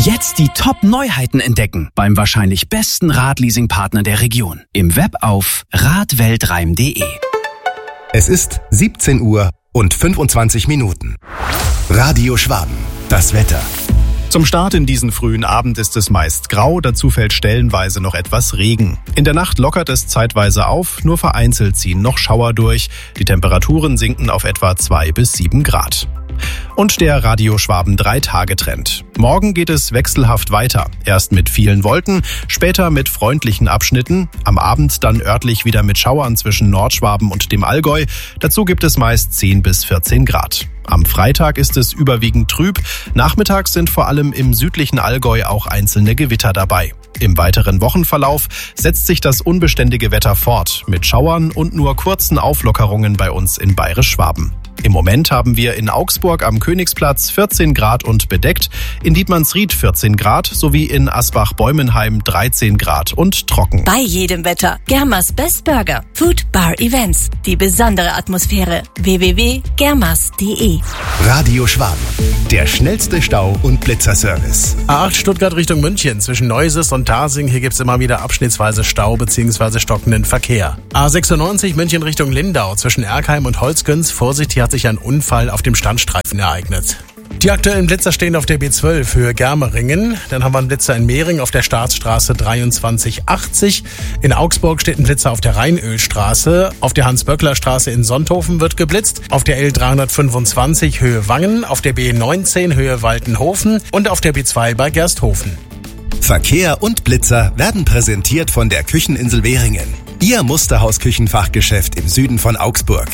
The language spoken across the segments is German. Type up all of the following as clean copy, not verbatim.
Jetzt die Top-Neuheiten entdecken beim wahrscheinlich besten Radleasing-Partner der Region. Im Web auf radweltreim.de. Es ist 17 Uhr und 25 Minuten. Radio Schwaben, das Wetter. Zum Start in diesen frühen Abend ist es meist grau, dazu fällt stellenweise noch etwas Regen. In der Nacht lockert es zeitweise auf, nur vereinzelt ziehen noch Schauer durch. Die Temperaturen sinken auf etwa 2 bis 7 Grad. Und der Radio Schwaben 3-Tage-Trend. Morgen geht es wechselhaft weiter. Erst mit vielen Wolken, später mit freundlichen Abschnitten. Am Abend dann örtlich wieder mit Schauern zwischen Nordschwaben und dem Allgäu. Dazu gibt es meist 10 bis 14 Grad. Am Freitag ist es überwiegend trüb. Nachmittags sind vor allem im südlichen Allgäu auch einzelne Gewitter dabei. Im weiteren Wochenverlauf setzt sich das unbeständige Wetter fort, mit Schauern und nur kurzen Auflockerungen bei uns in Bayerisch-Schwaben. Im Moment haben wir in Augsburg am Königsplatz 14 Grad und bedeckt, in Dietmannsried 14 Grad sowie in Asbach-Bäumenheim 13 Grad und trocken. Bei jedem Wetter Germas Best Burger, Food Bar Events. Die besondere Atmosphäre. www.germas.de. Radio Schwaben, der schnellste Stau- und Blitzerservice. A8 Stuttgart Richtung München. Zwischen Neuses und Tarsing, hier gibt's immer wieder abschnittsweise Stau bzw. stockenden Verkehr. A96 München Richtung Lindau. Zwischen Erkheim und Holzgöns. Vorsicht, hier hat sich ein Unfall auf dem Standstreifen ereignet. Die aktuellen Blitzer stehen auf der B12 Höhe Germeringen. Dann haben wir einen Blitzer in Mehring auf der Staatsstraße 2380. In Augsburg steht ein Blitzer auf der Rheinölstraße. Auf der Hans-Böckler-Straße in Sonthofen wird geblitzt. Auf der L325 Höhe Wangen. Auf der B19 Höhe Waltenhofen. Und auf der B2 bei Gersthofen. Verkehr und Blitzer werden präsentiert von der Kücheninsel Währingen. Ihr Musterhaus-Küchenfachgeschäft im Süden von Augsburg.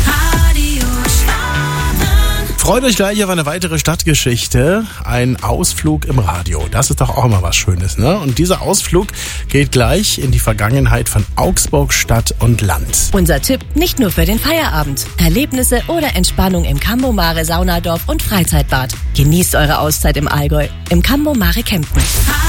Freut euch gleich auf eine weitere Stadtgeschichte. Ein Ausflug im Radio. Das ist doch auch immer was Schönes, ne? Und dieser Ausflug geht gleich in die Vergangenheit von Augsburg Stadt und Land. Unser Tipp nicht nur für den Feierabend. Erlebnisse oder Entspannung im Cambo Mare Saunadorf und Freizeitbad. Genießt eure Auszeit im Allgäu. Im Cambo Mare Kempten.